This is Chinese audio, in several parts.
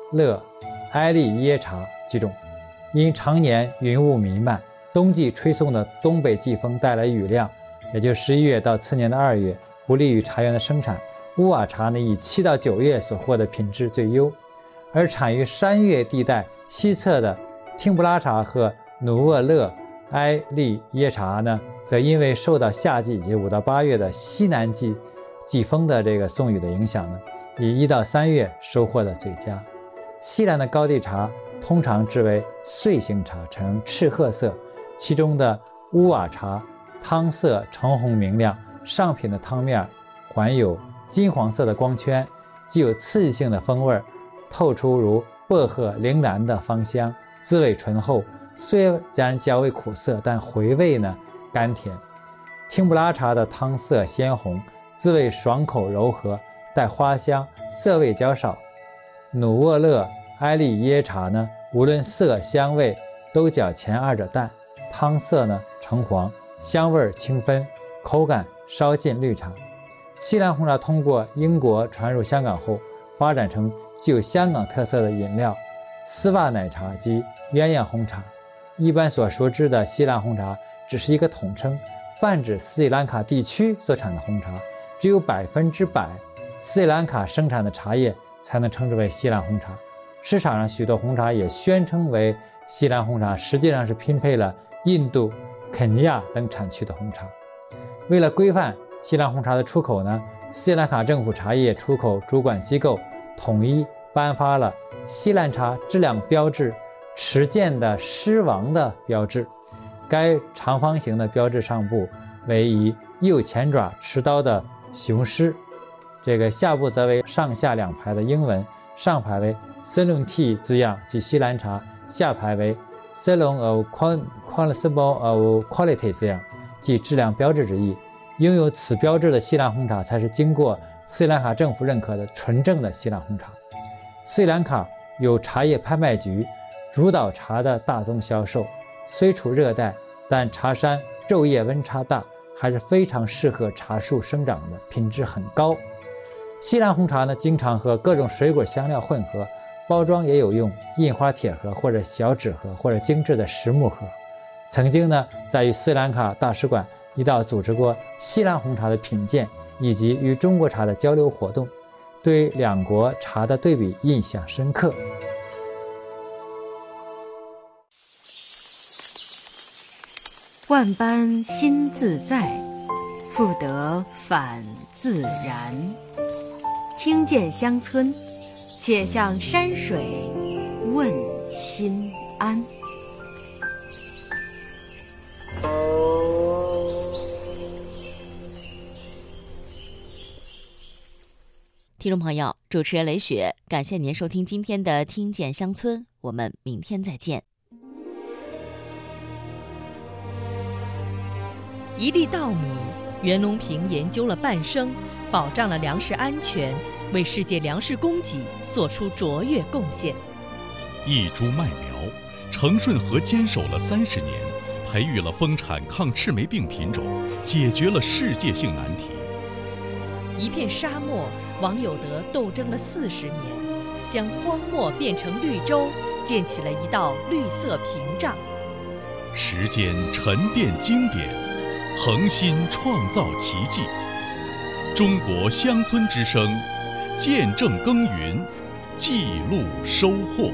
勒、埃利耶察几种。因常年云雾弥漫，冬季吹送的东北季风带来雨量，也就11月到次年的2月，不利于茶园的生产。乌瓦茶呢，以7到9月所获的品质最优。而产于山岳地带西侧的汀布拉茶和努沃勒埃利耶茶呢，则因为受到夏季以及5到8月的西南季风的这个送雨的影响呢，以1到3月收获的最佳。西兰的高地茶通常制为穗形茶，呈赤褐色，其中的乌瓦茶汤色橙红明亮，上品的汤面环有金黄色的光圈，具有刺激性的风味，透出如薄荷、铃兰的芳香，滋味醇厚，虽然较为苦涩，但回味呢甘甜。汀布拉茶的汤色鲜红，滋味爽口柔和，带花香，涩味较少。努沃勒埃利耶茶呢，无论色香味都较前二者淡，汤色呢橙黄，香味清芬，口感稍近绿茶。西兰红茶通过英国传入香港后，发展成具有香港特色的饮料丝袜奶茶及鸳鸯红茶。一般所熟知的西兰红茶只是一个统称，泛指斯里兰卡地区所产的红茶，只有100%斯里兰卡生产的茶叶才能称之为西兰红茶。市场上许多红茶也宣称为西兰红茶，实际上是拼配了印度、肯尼亚等产区的红茶。为了规范西兰红茶的出口呢，斯里兰卡政府茶叶出口主管机构统一颁发了西兰茶质量标志持剑的狮王的标志。该长方形的标志上部为以右前爪持刀的雄狮，这个下部则为上下2排的英文，上排为 Ceylon Tea 字样即西兰茶，下排为 Ceylon of Quality of Quality 字样即质量标志之意。拥有此标志的西兰红茶才是经过斯里兰卡政府认可的纯正的西兰红茶。斯里兰卡有茶叶拍卖局主导茶的大宗销售，虽处热带，但茶山昼夜温差大，还是非常适合茶树生长的，品质很高。西兰红茶呢，经常和各种水果香料混合，包装也有用印花铁盒或者小纸盒或者精致的实木盒。曾经呢，在与斯里兰卡大使馆一道组织过西兰红茶的品鉴以及与中国茶的交流活动，对两国茶的对比印象深刻。 万般心自在，复得返自然。听见乡村，且向山水问心安。 听众朋友，主持人雷雪，感谢您收听今天的《听见乡村》，我们明天再见。 一粒稻米，袁隆平研究了半生，保障了粮食安全，为世界粮食供给做出卓越贡献。 一株麦苗，程顺和坚守了30年，培育了丰产抗赤霉病品种，解决了世界性难题。 一片沙漠，王有德斗争了40年，将荒漠变成绿洲，建起了一道绿色屏障。 时间沉淀经典，恒心创造奇迹。中国乡村之声，见证耕耘，记录收获。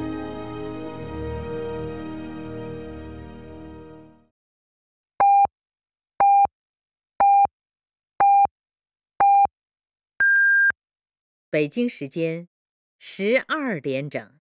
北京时间12点整。